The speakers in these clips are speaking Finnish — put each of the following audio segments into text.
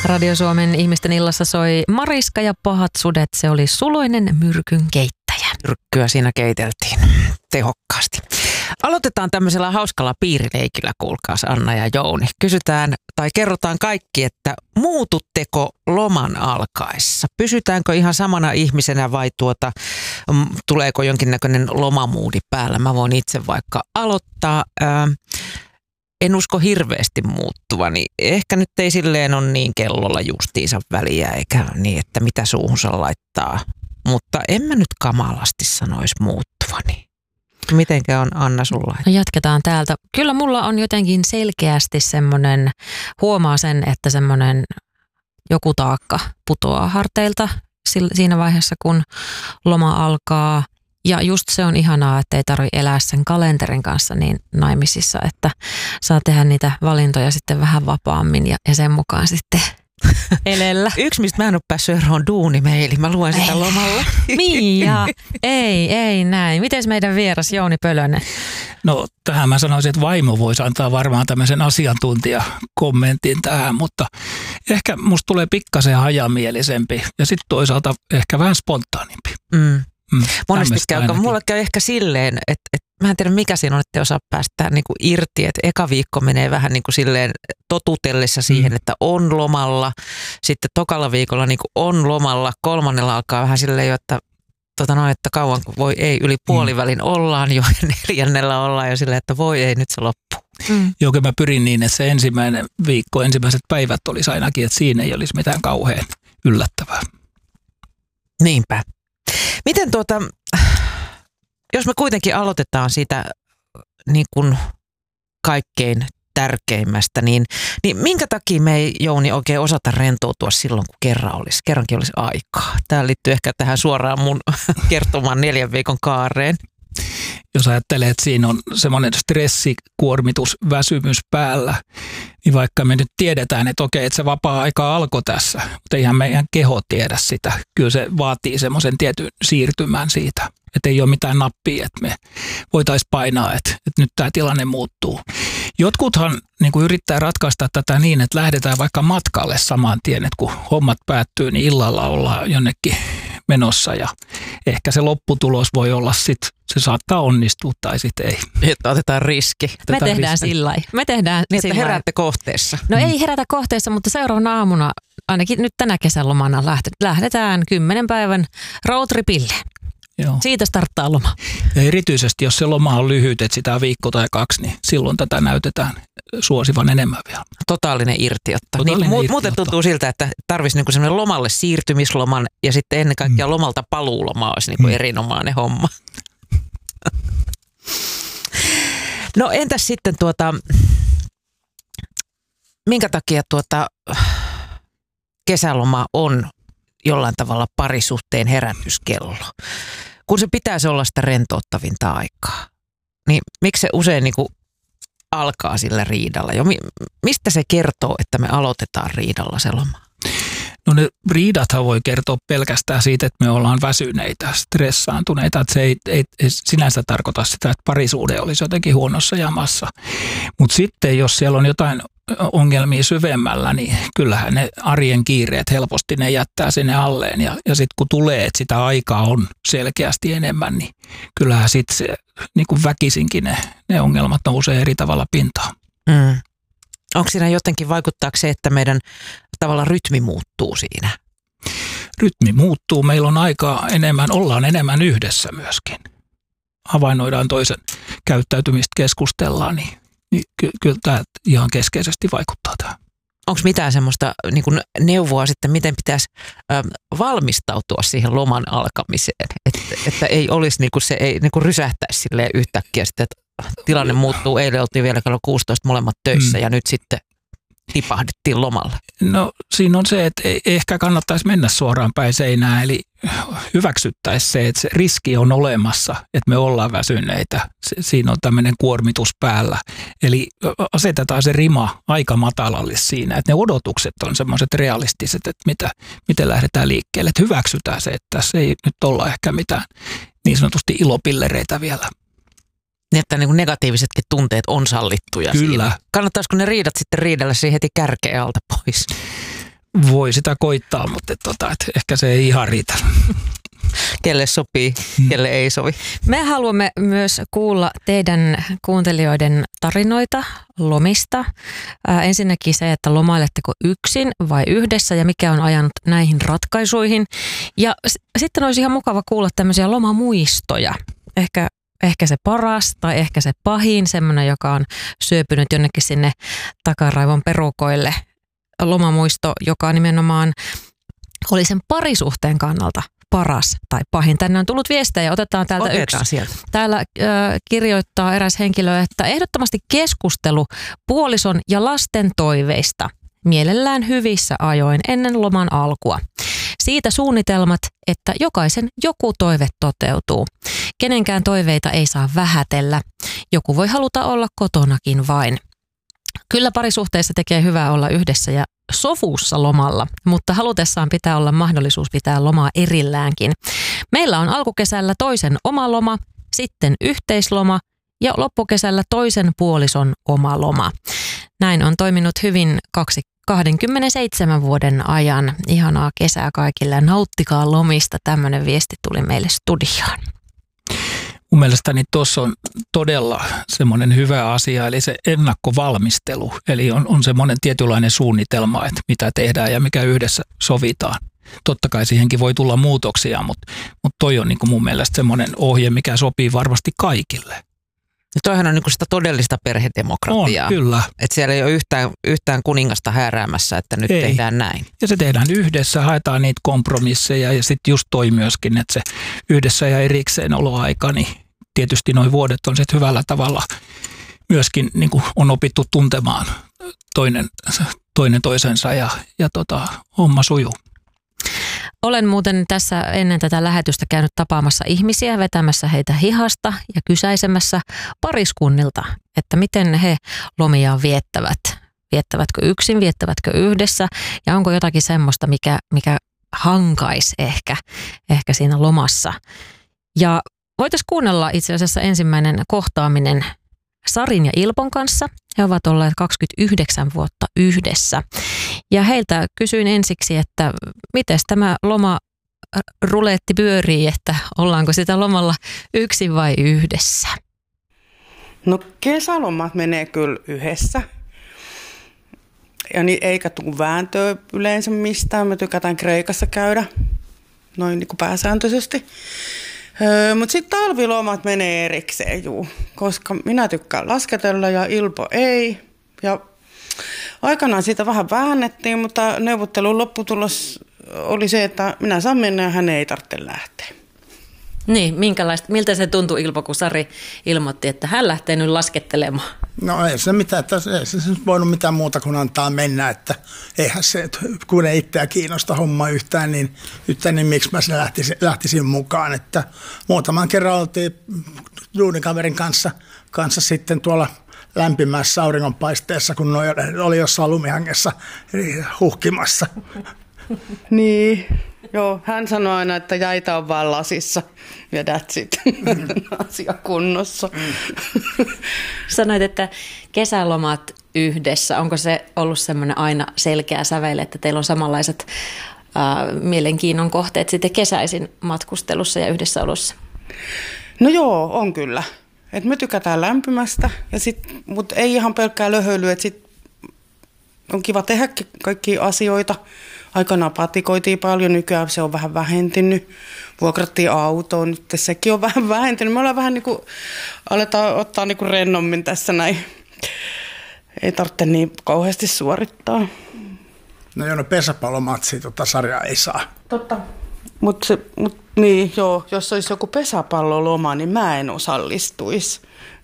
Radio Suomen ihmisten illassa soi Mariska ja pahat sudet. Se oli suloinen myrkyn keittäjä. Myrkkyä siinä keiteltiin tehokkaasti. Aloitetaan tämmöisellä hauskalla piirileikillä, kuulkaas Anna ja Jouni. Kysytään tai kerrotaan kaikki, että muututteko loman alkaessa? Pysytäänkö ihan samana ihmisenä vai tuleeko jonkinnäköinen lomamuudi päällä? Mä voin itse vaikka aloittaa. En usko hirveästi muuttuvani. Ehkä nyt ei silleen ole niin kellolla justiinsa väliä, eikä niin, että mitä suuhunsa laittaa. Mutta en mä nyt kamalasti sanoisi muuttuvani. Mitenkä on Anna sulla? No jatketaan täältä. Kyllä mulla on jotenkin selkeästi semmoinen, huomaa sen, että semmoinen joku taakka putoaa harteilta siinä vaiheessa, kun loma alkaa. Ja just se on ihanaa, että ei tarvitse elää sen kalenterin kanssa niin naimisissa, että saa tehdä niitä valintoja sitten vähän vapaammin ja sen mukaan sitten elellä. Yksi, mistä mä en ole päässyt eroon, duunimeili. Mä luen sitä lomalla. Mia, ei näin. Mites meidän vieras Jouni Pölönen? No tähän mä sanoisin, että vaimo voisi antaa varmaan tämmöisen asiantuntijakommentin tähän, mutta ehkä musta tulee pikkasen hajamielisempi ja sitten toisaalta ehkä vähän spontaanimpi. Monesti mulla käy ehkä silleen, että mä en tiedä mikä siinä on, että osaa päästä niin kuin irti, että eka viikko menee vähän niin kuin silleen totutellessa siihen, että on lomalla, sitten tokalla viikolla niin kuin on lomalla, kolmannella alkaa vähän silleen jo, että kauan voi ei, yli puolivälin ollaan jo ja neljännellä ollaan jo silleen, että voi ei, nyt se loppuu. Joo, mä pyrin niin, että se ensimmäinen viikko, ensimmäiset päivät olisi ainakin, että siinä ei olisi mitään kauhean yllättävää. Niinpä. Miten jos me kuitenkin aloitetaan sitä niin kuin kaikkein tärkeimmästä, niin minkä takia me ei, Jouni, oikein osata rentoutua silloin, kun kerrankin olisi aikaa? Tämä liittyy ehkä tähän suoraan mun kertomaan 4 viikon kaareen. Jos ajattelee, että siinä on semmoinen stressi, kuormitus, väsymys päällä, niin vaikka me nyt tiedetään, että okei, että se vapaa-aika alkoi tässä, mutta eihän meidän keho tiedä sitä. Kyllä se vaatii semmoisen tietyn siirtymän siitä, että ei ole mitään nappia, että me voitaisiin painaa, että nyt tämä tilanne muuttuu. Jotkuthan niin kuin yrittää ratkaista tätä niin, että lähdetään vaikka matkalle saman tien, että kun hommat päättyy, niin illalla ollaan jonnekin menossa ja ehkä se lopputulos voi olla sitten, se saattaa onnistua tai sitten ei. Että otetaan riski. Me tehdään sillä lailla. Niin, että heräätte kohteessa. No ei herätä kohteessa, mutta seuraavana aamuna, ainakin nyt tänä kesälomana lähdetään 10 päivän roadtripille. Joo. Siitä starttaa loma. Ja erityisesti, jos se loma on lyhyt, että sitä on viikko tai 2, niin silloin tätä näytetään suosivan enemmän vielä. Totaalinen irtiotto. Muuten tuntuu siltä, että tarvitsisi niinku semmoinen lomalle siirtymisloman ja sitten ennen kaikkea lomalta paluuloma olisi niinku erinomainen homma. No entäs sitten minkä takia kesäloma on jollain tavalla parisuhteen herätyskello? Kun se pitäisi olla sitä rentouttavinta aikaa, niin miksi se usein niin kuin alkaa sillä riidalla? Mistä se kertoo, että me aloitetaan riidalla se loma? No ne riidathan voi kertoa pelkästään siitä, että me ollaan väsyneitä, stressaantuneita. Että se ei sinänsä tarkoita sitä, että parisuhde olisi jotenkin huonossa jamassa. Mutta sitten jos siellä on jotain ongelmia syvemmällä, niin kyllähän ne arjen kiireet helposti ne jättää sinne alleen. Ja sitten kun tulee, että sitä aikaa on selkeästi enemmän, niin kyllähän sitten se niin kuin väkisinkin ne ongelmat nousee eri tavalla pintaan. Onko siinä jotenkin vaikuttaako se, että meidän tavallaan rytmi muuttuu siinä? Rytmi muuttuu. Meillä on aikaa enemmän, ollaan enemmän yhdessä myöskin. Havainnoidaan toisen käyttäytymistä, keskustellaan, niin kyllä tämä ihan keskeisesti vaikuttaa tähän. Onko mitään semmoista niin kuin neuvoa sitten, miten pitäisi valmistautua siihen loman alkamiseen? Että ei olisi niin kuin se ei niin kuin rysähtäisi silleen yhtäkkiä sitten, että tilanne muuttuu. Eilen oltiin vielä kello 16 molemmat töissä ja nyt sitten tipahdettiin lomalle. No siinä on se, että ei ehkä kannattaisi mennä suoraan päin seinään, eli hyväksyttäisiin se, että se riski on olemassa, että me ollaan väsyneitä. Siinä on tämmöinen kuormitus päällä. Eli asetetaan se rima aika matalalle siinä, että ne odotukset on semmoiset realistiset, että miten lähdetään liikkeelle. Että hyväksytään se, että tässä ei nyt olla ehkä mitään niin sanotusti ilopillereitä vielä. Niin, että niin kuin negatiivisetkin tunteet on sallittuja. Kyllä. Siinä. Kannattaisiko ne riidat sitten riidellä siihen heti kärkeen alta pois? Voi sitä koittaa, mutta et ehkä se ei ihan riitä. Kelle sopii, kelle ei sovi. Me haluamme myös kuulla teidän kuuntelijoiden tarinoita lomista. Ensinnäkin se, että lomailetteko yksin vai yhdessä ja mikä on ajanut näihin ratkaisuihin. Ja sitten olisi ihan mukava kuulla tämmöisiä lomamuistoja. Ehkä se paras tai ehkä se pahin, semmoinen, joka on syöpynyt jonnekin sinne takaraivon perukoille. Lomamuisto, joka nimenomaan oli sen parisuhteen kannalta paras tai pahin. Tänne on tullut viestejä, otetaan täältä yksi. Sieltä. Täällä kirjoittaa eräs henkilö, että ehdottomasti keskustelu puolison ja lasten toiveista, mielellään hyvissä ajoin ennen loman alkua. Siitä suunnitelmat, että jokaisen joku toive toteutuu. Kenenkään toiveita ei saa vähätellä. Joku voi haluta olla kotonakin vain. Kyllä parisuhteessa tekee hyvää olla yhdessä ja sovussa lomalla, mutta halutessaan pitää olla mahdollisuus pitää lomaa erilläänkin. Meillä on alkukesällä toisen oma loma, sitten yhteisloma ja loppukesällä toisen puolison oma loma. Näin on toiminut hyvin 27 vuoden ajan. Ihanaa kesää kaikille ja nauttikaa lomista. Tämmöinen viesti tuli meille studioon. Mun mielestäni tuossa on todella semmoinen hyvä asia, eli se ennakkovalmistelu. Eli on semmoinen tietynlainen suunnitelma, että mitä tehdään ja mikä yhdessä sovitaan. Totta kai siihenkin voi tulla muutoksia, mutta toi on niin kuin mun mielestä semmoinen ohje, mikä sopii varmasti kaikille. Ja toihan on niin kuin sitä todellista perhedemokratiaa. On, kyllä. Että siellä ei ole yhtään kuningasta hääräämässä, että nyt tehdään näin. Ja se tehdään yhdessä, haetaan niitä kompromisseja ja sitten just toi myöskin, että se yhdessä ja erikseen oloaika, niin tietysti nuo vuodet on sitten hyvällä tavalla myöskin niin kuin on opittu tuntemaan toinen toisensa ja homma sujuu. Olen muuten tässä ennen tätä lähetystä käynyt tapaamassa ihmisiä, vetämässä heitä hihasta ja kysäisemässä pariskunnilta, että miten he lomiaan viettävät. Viettävätkö yksin, viettävätkö yhdessä ja onko jotakin semmoista, mikä hankaisi ehkä siinä lomassa. Ja voitaisiin kuunnella itse asiassa ensimmäinen kohtaaminen Sarin ja Ilpon kanssa. He ovat olleet 29 vuotta yhdessä. Ja heiltä kysyin ensiksi, että miten tämä lomaruletti pyörii, että ollaanko sitä lomalla yksin vai yhdessä? No kesälomat menee kyllä yhdessä. Ja niin eikä tule vääntöä yleensä mistään. Me tykätään Kreikassa käydä, noin niin kuin pääsääntöisesti. Mutta sitten talvilomat menee erikseen, koska minä tykkään lasketella ja Ilpo ei. Ja aikanaan siitä vähän väännettiin, mutta neuvottelun lopputulos oli se, että minä saan mennä ja hän ei tarvitse lähteä. Niin, miltä se tuntui Ilpo, kun Sari ilmoitti, että hän lähtee nyt laskettelemaan? No ei se mitään, ei se voinut mitään muuta kuin antaa mennä, että eihän se, kun ei itseä kiinnosta homma yhtään, niin miksi mä lähtisin mukaan. Että muutaman kerran oltiin duunikaverin kanssa sitten tuolla lämpimässä auringonpaisteessa, kun oli jossain lumihangessa huhkimassa. Niin, joo, hän sanoi aina, että jäitä on vaan lasissa ja that's it, asia kunnossa. Sanoit, että kesälomat yhdessä, onko se ollut semmoinen aina selkeä sävel, että teillä on samanlaiset mielenkiinnon kohteet sitten kesäisin matkustelussa ja yhdessäolossa? No joo, on kyllä. Et me tykätään lämpimästä, mutta ei ihan pelkkää löhöilyä, että sit on kiva tehdä kaikkia asioita. Aikanaan patikoitiin paljon, nykyään se on vähän vähentynyt. Vuokrattiin autoon, nyt sekin on vähän vähentynyt. Me ollaan vähän niin kuin, aletaan ottaa niin kuin rennommin tässä näin. Ei tarvitse niin kauheasti suorittaa. No pesäpallomatsia sarjaa ei saa. Totta. Niin, joo, jos olisi joku pesäpalloloma, niin mä en osallistuisi.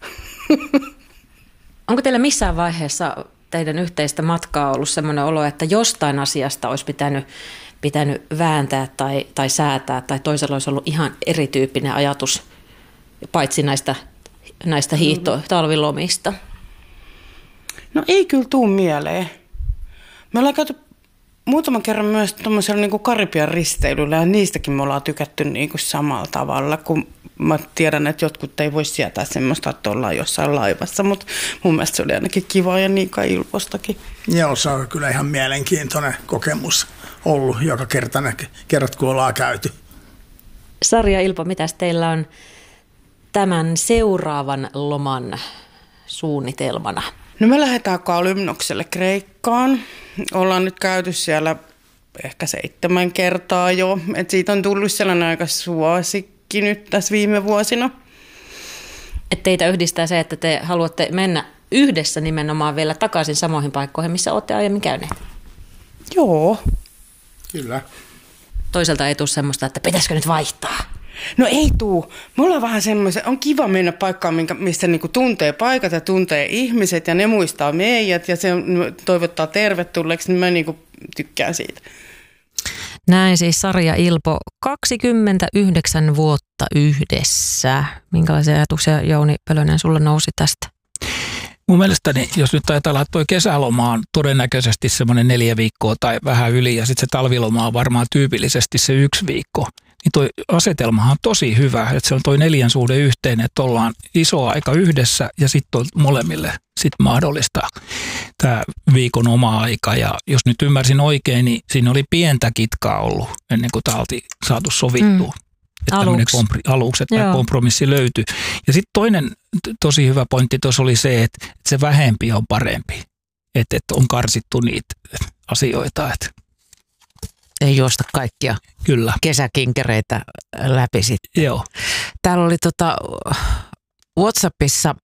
Onko teillä missään vaiheessa teidän yhteistä matkaa ollut sellainen olo, että jostain asiasta olisi pitänyt vääntää tai säätää, tai toisella olisi ollut ihan erityyppinen ajatus, paitsi näistä talvilomista? No ei kyllä tuu mieleen. Me ollaan käyty muutaman kerran myös tuommoisella niin kuin Karibian risteilyllä, ja niistäkin me ollaan tykätty niin kuin samalla tavalla, kun mä tiedän, että jotkut ei voi sietää semmoista, että ollaan jossain laivassa, mutta mun mielestä se oli ainakin kiva ja niin kai Ilpostakin. Joo, se on kyllä ihan mielenkiintoinen kokemus ollut joka kerrat, kun ollaan käyty. Sari ja Ilpo, mitäs teillä on tämän seuraavan loman suunnitelmana? No me lähdetään Kalymnokselle Kreikkaan. Ollaan nyt käyty siellä ehkä 7 kertaa jo. Et siitä on tullut sellainen aika suosikki nyt tässä viime vuosina. Et teitä yhdistää se, että te haluatte mennä yhdessä nimenomaan vielä takaisin samoihin paikkoihin, missä olette aiemmin käyneet? Joo. Kyllä. Toisaalta ei tule semmoista, että pitäisikö nyt vaihtaa? No ei tuu. Me ollaan vähän semmoisen, on kiva mennä paikkaan, missä niinku tuntee paikat ja tuntee ihmiset ja ne muistaa meidät ja se toivottaa tervetulleeksi, niin mä niinku tykkään siitä. Näin siis Sari ja Ilpo 29 vuotta yhdessä. Minkälaisia ajatuksia, Jouni Pölönen, sulla nousi tästä? Mun mielestäni, jos nyt ajatellaan, että toi kesäloma on todennäköisesti semmoinen 4 viikkoa tai vähän yli ja sitten se talviloma on varmaan tyypillisesti se 1 viikko, niin toi asetelmahan on tosi hyvä, että se on toi 4 suhde yhteen, että ollaan iso aika yhdessä ja sitten on molemmille sitten mahdollista tämä viikon oma aika. Ja jos nyt ymmärsin oikein, niin siinä oli pientä kitkaa ollut ennen kuin tämä oltiin saatu sovittua. Että aluksi, että kompromissi löytyi. Ja sitten toinen tosi hyvä pointti tuossa oli se, että se vähempi on parempi. Että on karsittu niitä asioita. Että ei juosta kaikkia kyllä kesäkinkereitä läpi sitten. Joo. Täällä oli WhatsAppissa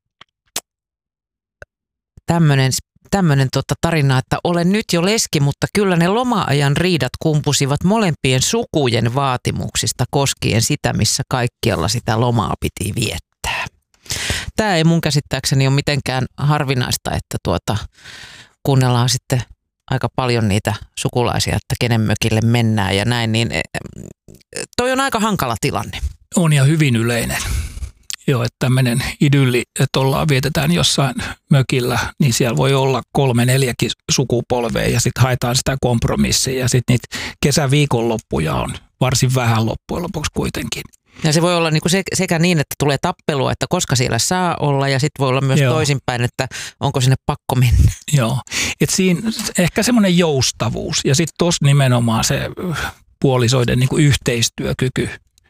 tämmöinen tarina, että olen nyt jo leski, mutta kyllä ne loma-ajan riidat kumpusivat molempien sukujen vaatimuksista koskien sitä, missä kaikkialla sitä lomaa piti viettää. Tämä ei mun käsittääkseni ole mitenkään harvinaista, että kuunnellaan sitten aika paljon niitä sukulaisia, että kenen mökille mennään ja näin, niin toi on aika hankala tilanne. On ja hyvin yleinen. Joo, että tämmöinen idylli, että vietetään jossain mökillä, niin siellä voi olla 3-4 sukupolvea ja sitten haetaan sitä kompromissia ja sitten niitä kesäviikonloppuja on varsin vähän loppujen lopuksi kuitenkin. Ja se voi olla niinku sekä niin, että tulee tappelua, että koska siellä saa olla ja sitten voi olla myös toisinpäin, että onko sinne pakko mennä. Joo, että siinä ehkä semmoinen joustavuus ja sitten tuossa nimenomaan se puolisoiden niinku yhteistyökyky.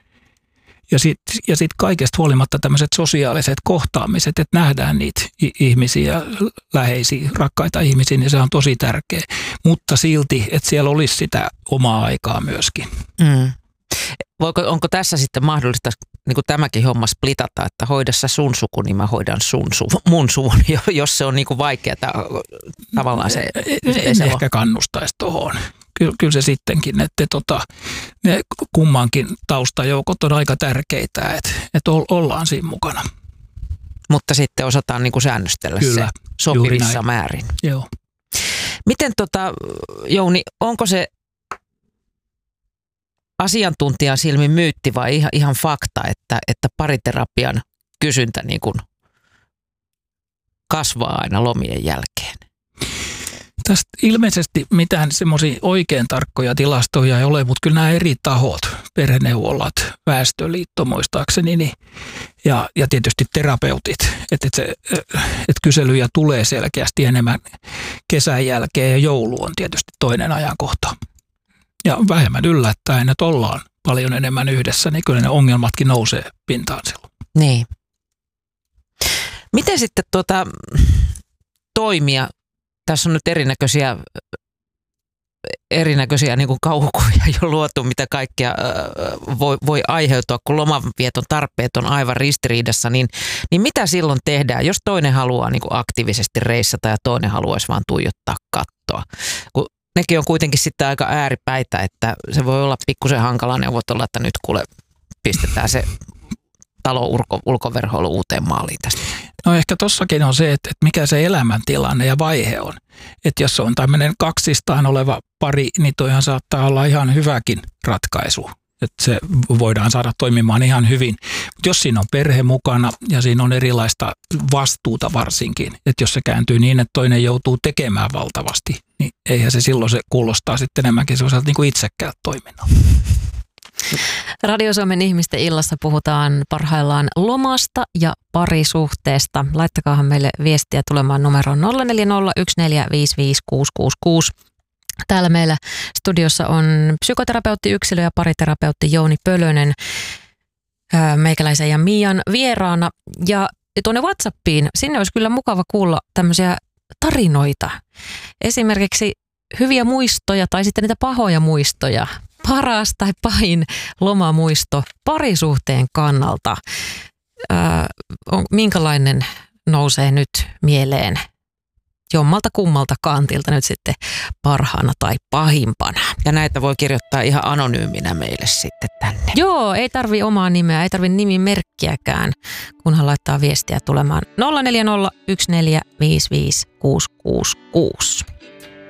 Ja sit kaikesta huolimatta tämmöiset sosiaaliset kohtaamiset, että nähdään niitä ihmisiä, läheisiä, rakkaita ihmisiä, niin se on tosi tärkeä. Mutta silti, että siellä olisi sitä omaa aikaa myöskin. Mm. Onko tässä sitten mahdollista niin kuin tämäkin homma splitata, että hoida sä sun suku, niin mä hoidan mun suvun, jos se on niin kuin vaikeaa tavallaan se en ehkä kannustaisi tuohon. Kyllä se sittenkin, että ne kummankin taustajoukot on aika tärkeitä, että ollaan siinä mukana. Mutta sitten osataan niin kuin säännöstellä kyllä, se sopivissa määrin. Joo. Miten Jouni, onko se asiantuntijan silmin myytti vai ihan fakta, että pariterapian kysyntä niin kuin kasvaa aina lomien jälkeen? Tästä ilmeisesti mitään semmoisia oikein tarkkoja tilastoja ei ole, mutta kyllä nämä eri tahot, perheneuvolat, Väestöliitto muistaakseni ja tietysti terapeutit, että kyselyjä tulee selkeästi enemmän kesän jälkeen ja joulu on tietysti toinen ajankohta. Ja vähemmän yllättäen, että ollaan paljon enemmän yhdessä, niin kyllä ne ongelmatkin nousee pintaan silloin. Niin. Miten sitten toimia? Tässä on nyt erinäköisiä niin kuin kauhukuja jo luotu, mitä kaikkea voi aiheutua, kun lomanvieton tarpeet on aivan ristiriidassa. Niin mitä silloin tehdään, jos toinen haluaa niin kuin aktiivisesti reissata ja toinen haluaisi vaan tuijottaa kattoa? Kun nekin on kuitenkin sitten aika ääripäitä, että se voi olla pikkusen hankala neuvotella, että nyt kuule pistetään se talon ulkoverhoilu uuteen maaliin tästä. No ehkä tossakin on se, että mikä se elämäntilanne ja vaihe on. Että jos on tämmöinen kaksistaan oleva pari, niin toihan saattaa olla ihan hyväkin ratkaisu. että se voidaan saada toimimaan ihan hyvin. Mutta jos siinä on perhe mukana ja siinä on erilaista vastuuta varsinkin, että jos se kääntyy niin, että toinen joutuu tekemään valtavasti, niin eihän se silloin se kuulostaa sitten enemmänkin sellaiselta niin kuin itsekkäältä toiminnalta. Radio Suomen ihmisten illassa puhutaan parhaillaan lomasta ja parisuhteesta. Laittakaahan meille viestiä tulemaan numeroon 0401455666. Täällä meillä studiossa on psykoterapeutti, yksilö- ja pariterapeutti Jouni Pölönen meikäläisen ja Mian vieraana. Ja tuonne WhatsAppiin, sinne olisi kyllä mukava kuulla tämmöisiä tarinoita. Esimerkiksi hyviä muistoja tai sitten niitä pahoja muistoja. Paras tai pahin lomamuisto parisuhteen kannalta. Minkälainen nousee nyt mieleen jommalta kummalta kantilta nyt sitten parhaana tai pahimpana? Ja näitä voi kirjoittaa ihan anonyyminä meille sitten tänne. Joo, ei tarvi omaa nimeä, ei tarvi nimimerkkiäkään, kunhan laittaa viestiä tulemaan 0401455666.